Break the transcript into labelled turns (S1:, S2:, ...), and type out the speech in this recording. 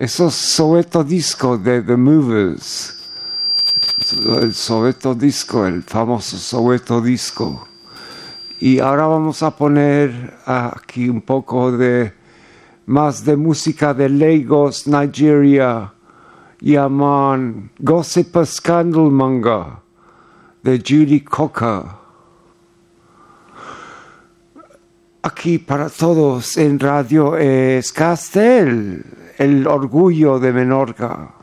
S1: esos Soweto Disco de The Movers. El Soweto Disco, el famoso Soweto Disco. Y ahora vamos a poner aquí un poco más de música de Lagos, Nigeria. Llaman Gossip Scandal Manga de Judy Cocker. Aquí para todos en Radio Escastel, el orgullo de Menorca.